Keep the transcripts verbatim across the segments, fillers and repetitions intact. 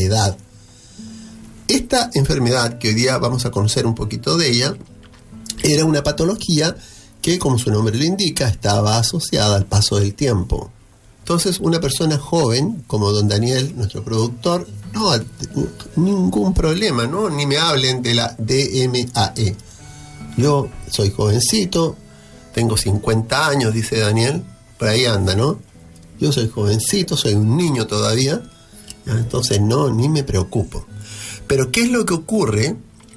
edad. Esta enfermedad, que hoy día vamos a conocer un poquito de ella, era una patología que, como su nombre lo indica, estaba asociada al paso del tiempo. Entonces, una persona joven, como don Daniel, nuestro productor, no, ningún problema, ¿no? Ni me hablen de la D M A E. Yo soy jovencito, tengo cincuenta años, dice Daniel, por ahí anda, ¿no? Yo soy jovencito, soy un niño todavía, entonces no, ni me preocupo. Pero ¿qué es lo que ocurre?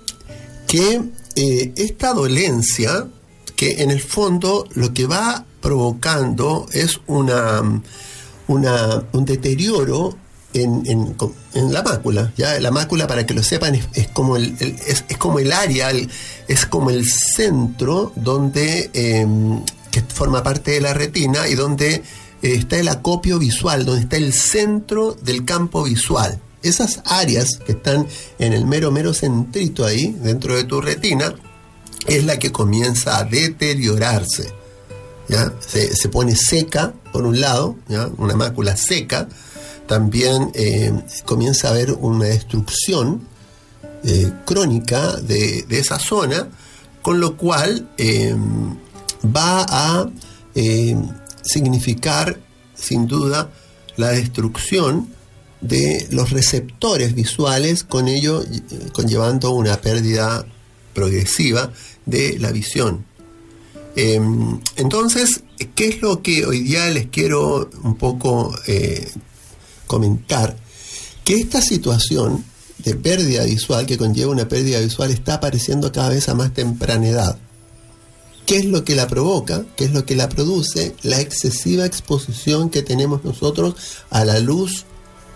Que eh, esta dolencia, que en el fondo lo que va provocando es una, una un deterioro en, en, en la mácula. Ya la mácula, para que lo sepan, es, es como el, el es, es como el área, el, es como el centro donde eh, que forma parte de la retina y donde eh, está el acopio visual, donde está el centro del campo visual. Esas áreas que están en el mero mero centrito ahí, dentro de tu retina, es la que comienza a deteriorarse. ¿Ya? Se, se pone seca, por un lado, ¿ya? Una mácula seca. También eh, comienza a haber una destrucción eh, crónica de, de esa zona, con lo cual eh, va a eh, significar, sin duda, la destrucción de los receptores visuales, con ello conllevando una pérdida progresiva de la visión. Eh, entonces, ¿qué es lo que hoy día les quiero un poco eh, comentar? Que esta situación de pérdida visual, que conlleva una pérdida visual, está apareciendo cada vez a más temprana edad. ¿Qué es lo que la provoca? ¿Qué es lo que la produce? La excesiva exposición que tenemos nosotros a la luz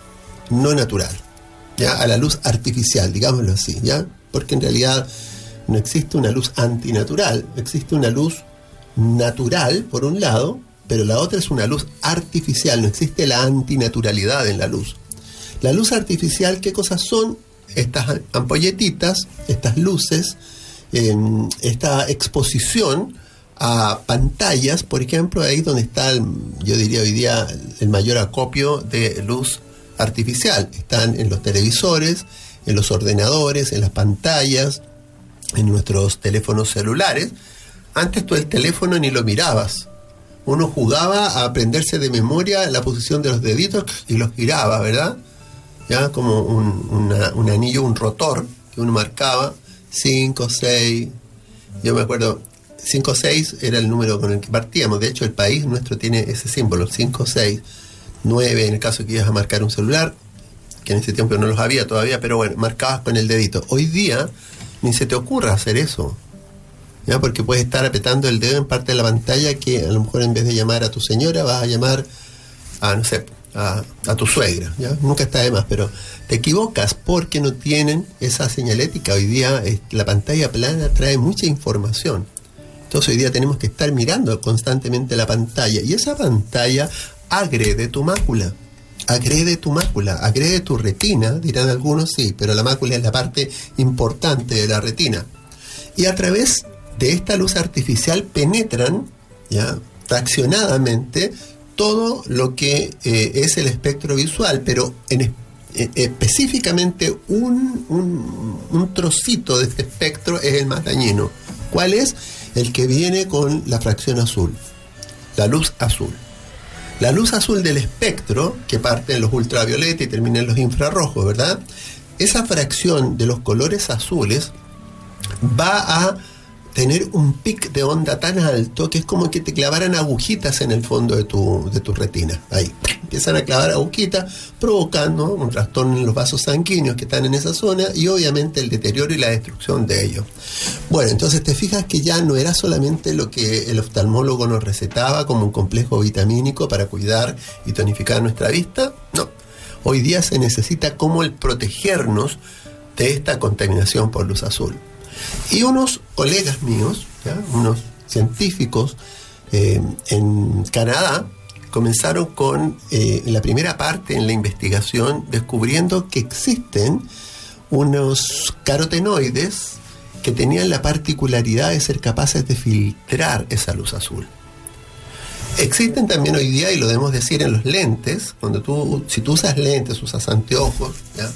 no natural, ¿ya? A la luz artificial, digámoslo así, ¿ya? Porque en realidad no existe una luz antinatural, existe una luz natural, por un lado, pero la otra es una luz artificial, no existe la antinaturalidad en la luz. La luz artificial, ¿qué cosas son? Estas ampolletitas, estas luces, eh, esta exposición a pantallas, por ejemplo, ahí donde está, el, yo diría hoy día, el mayor acopio de luz artificial. Están en los televisores, en los ordenadores, en las pantallas, en nuestros teléfonos celulares. Antes tú el teléfono ni lo mirabas. Uno jugaba a aprenderse de memoria la posición de los deditos y los giraba, ¿verdad? Ya como un, una, un anillo, un rotor que uno marcaba, cinco, seis, yo me acuerdo, cinco, seis era el número con el que partíamos. De hecho, el país nuestro tiene ese símbolo, cinco, seis, nueve, en el caso que ibas a marcar un celular, que en ese tiempo no los había todavía, pero bueno, marcabas con el dedito. Hoy día ni se te ocurra hacer eso, ¿ya? Porque puedes estar apretando el dedo en parte de la pantalla que a lo mejor en vez de llamar a tu señora vas a llamar a, no sé, a, a tu suegra, ¿ya? Nunca está de más, pero te equivocas porque no tienen esa señalética. Hoy día eh, la pantalla plana trae mucha información. Entonces hoy día tenemos que estar mirando constantemente la pantalla, y esa pantalla agrede tu mácula, agrede tu mácula, agrede tu retina, dirán algunos, sí, pero la mácula es la parte importante de la retina. Y a través de esta luz artificial penetran, ya, fraccionadamente, todo lo que eh, es el espectro visual, pero en, eh, específicamente un, un, un trocito de este espectro es el más dañino. ¿Cuál es? El que viene con la fracción azul, la luz azul. La luz azul del espectro, que parte en los ultravioletas y termina en los infrarrojos, ¿verdad? Esa fracción de los colores azules va a tener un pic de onda tan alto que es como que te clavaran agujitas en el fondo de tu, de tu retina. Ahí empiezan a clavar agujitas, provocando un trastorno en los vasos sanguíneos que están en esa zona y obviamente el deterioro y la destrucción de ellos. Bueno, entonces te fijas que ya no era solamente lo que el oftalmólogo nos recetaba como un complejo vitamínico para cuidar y tonificar nuestra vista. No, hoy día se necesita como el protegernos de esta contaminación por luz azul. Y unos colegas míos, ¿ya? Unos científicos eh, en Canadá, comenzaron con eh, en la primera parte en la investigación descubriendo que existen unos carotenoides que tenían la particularidad de ser capaces de filtrar esa luz azul. Existen también hoy día, y lo debemos decir, en los lentes, cuando tú, si tú usas lentes, usas anteojos, ¿ya?